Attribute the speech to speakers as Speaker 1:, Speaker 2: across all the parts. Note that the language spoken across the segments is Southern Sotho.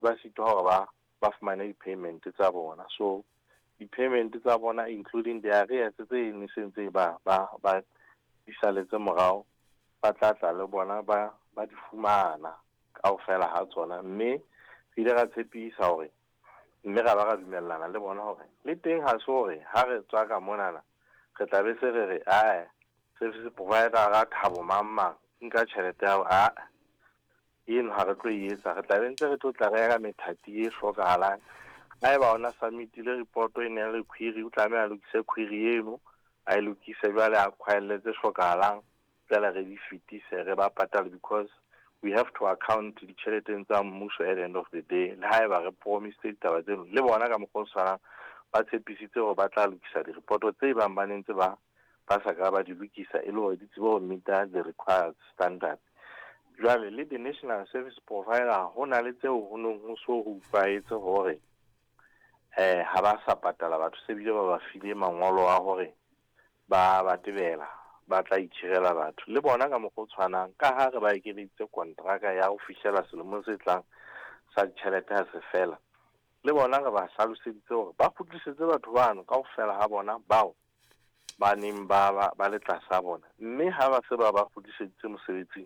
Speaker 1: ba sitwa hore ba fumane di-payment tsa bona. So di-payment tsa bona including the arrears tse ne sentse ba di saletse morao, ba tla le bona ba di fumana kaofela ha tsona. Mme re ile ra tshepisa hore mme ra ba ra dumellana le bona hore le teng ha se hore ha re tswa ka monana re tla be se re service provider ga Thabo Mamang nka tjhelete ya eno ha re tlo etsa, re tla be ntse re tla re ya methati e hlokahalang. Ha eba ona submitile report e ne le query, o tlameha a lokise query eno, a e lokise jwale a quaelle tse hlokahalang tsela re di fitise re ba patala, because we have to account ditjheleteng tsa mmuso at the end of the day. Le ha eba re promise ditaba tseno le bona ka mokgwa o tshwanang ba tshepisitse hore ba tla lokisa di-report tse bang ba nentse ba sa ka ba di lokisa e le hore di tsebe ho meeta the required standards. Jwale le the national service provider ho na le tseo ho nong ho so ho utlwaetse hore ha ba sa patala batho se bile ba file mangolo a hore ba tebela ba tla itshirela batho. Le bona ka mokgwa o tshwanang ka ha re ba ekeditse kontraka ya ho fihlela selemong se tlang sa ditjhelete ha se fela, le bona re ba hlaloseditse hore ba kgutlisetse batho bano kaofela ha bona bao ba neng ba le tlasa bona. Mme ha ba se ba kgutliseditse mosebetsing,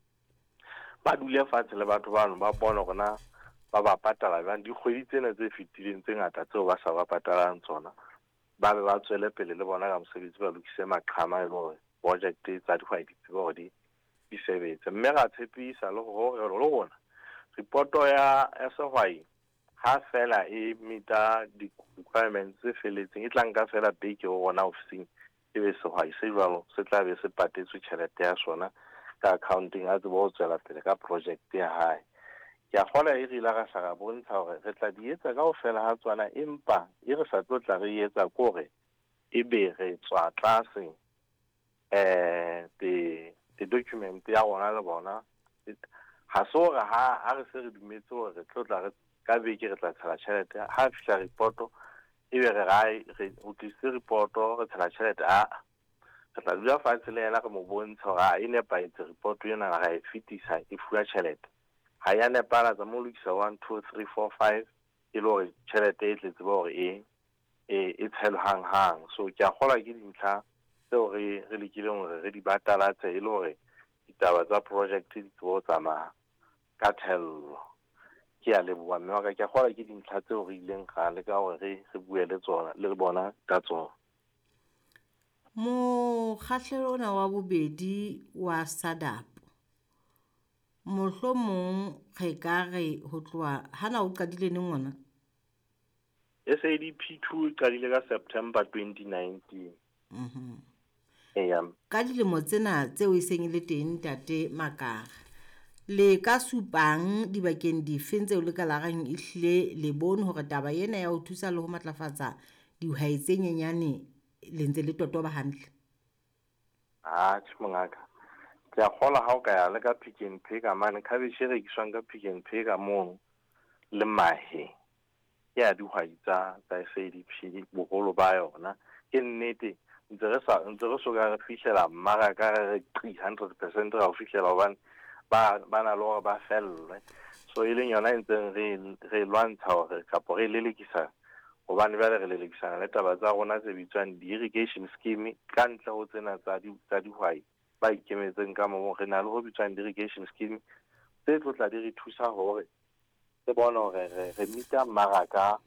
Speaker 1: ba dule fatshe le batho bano ba bona hore na ba patala jwang dikgwedi tsena tse fetileng tse ngata tseo ba sa ba patalang tsona, ba be ba tswele pele le bona ka mosebetsi ba lokise maqhama e le hore project tsa dihwai di tsebe hore di sebetse. Mme ra tshepisa le hore le rona reporto ya sehwai ha fela e meeta di-requirements tse felletseng, e tla nka fela beke ho rona ofising, e be sehwai se jwalo se tla be se patetswe tjhelete ya sona ka accounting a tsebe ho tswela pele ka project ya hae. Ke a kgola e rile ga hlaga bontsha hore re tla di etsa kaofela ha tswana, empa e re sa tlo tla re etsa kore e be re tswa tlase the document ya rona le bona. Ha se hore ha re se re dumetse hore re tlo tla ka beke re tla tshela tjhelete ha fihla reporto e be re utlwisitse reporto re tshela tjhelete re tla dula fatshe le yena re mo bontsha hore e nepaetse reporto ena ra e fetisa e fuwa tjhelete. Ha ya nepala tsa mo lokisa 1 2 3 4 5 e le hore tjhelete e tletse ba hore e tshelwe hang. So ke a kgola ke dintlha tseo re lekileng hore re di batalatse e le hore ditaba tsa project di tsebo tsamaya ka thello. Ke a leboha mme wa ka, ke a kgola ke dintlha tseo re ileng ga le ka hore re bue le tsona le re bona ka tsona.
Speaker 2: Mokgahlelo ona wa bobedi wa SADAP mohlomong re ka re ho tloha hana o qadile neng ngwana?
Speaker 1: SADP 2 e qadile ka September 2019.
Speaker 2: Ka dilemo tsena tseo e seng le teng Tate Makara, le ka supang dibakeng difeng tseo le ka larang ehlile le bone hore taba ena ya ho thusa le ho matlafatsa dihwai tse nyenyane le ntse le totoba hantle?
Speaker 1: Mongaka, ke a kgola ha o ka ya le ka Pick n Pay ka mane cabbage e rekiswang ka Pick n Pay ka moo le mahe ya dihwai tsa SADP boholo ba yona. Ke nnete ntse re soka re fihlela mmaraka re 100% ra ho fihlela hobane ba na le hore ba fellwe. So e leng yona ntseng re lwantsha hore kapo re lelekisa hobane ba re lelekisana le taba tsa rona tse bitswang di-irrigation scheme ka ntle ho tsena tsa dihwai ba ikemetseng ka moo. Re na le ho bitswang di-irrigation scheme tse tlo tla di re thusa hore re bone hore re meeta mmaraka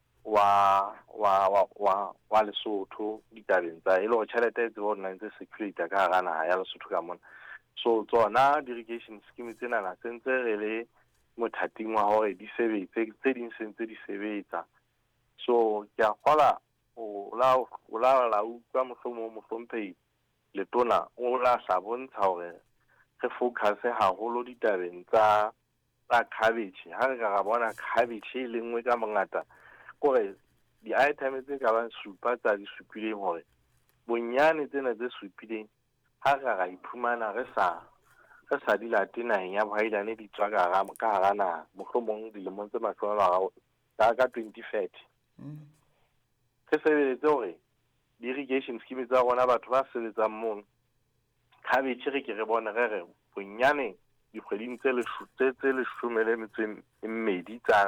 Speaker 1: wa Lesotho ditabeng tsa e le hore tjhelete e tsebe hore na ntse circulate ka hara naha ya Lesotho ka mona. So tsona di-irrigation scheme tsena na sentse re le mothating wa hore di sebetse, tse ding sentse di sebetsa. So ke a kgola o la utlwa mohlomphehi letona o la sa bontsha hore re focus haholo ditabeng tsa cabbage. Ha re ka ra bona cabbage e lengwe ka mongata kore di-item tse ka bang supa tsa di supileng hore bonyane tsena tse supileng ha re ra iphumana re sa di late naheng ya bohailane di tswa ka hara naha mohlomong dilemong tse 30 ka 2030. Re sebeletse hore di-irrigation scheme tsa rona batho ba sebetsang mono cabbage re ke re bone re bonyane dikgweding tse 12 tsa